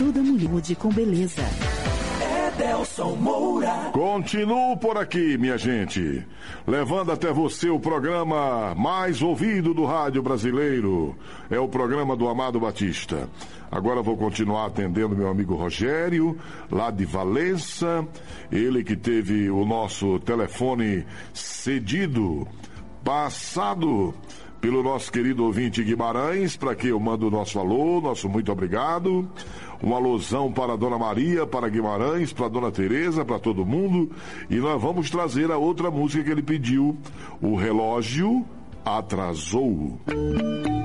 toda mulher com beleza. Edelson Moura. Continuo por aqui, minha gente, levando até você o programa mais ouvido do rádio brasileiro. É o programa do Amado Batista. Agora vou continuar atendendo meu amigo Rogério, lá de Valença. Ele que teve o nosso telefone cedido, passado pelo nosso querido ouvinte Guimarães, para que eu mando o nosso alô, nosso muito obrigado. Um alôzão para a Dona Maria, para Guimarães, para a Dona Tereza, para todo mundo. E nós vamos trazer a outra música que ele pediu, O Relógio Atrasou.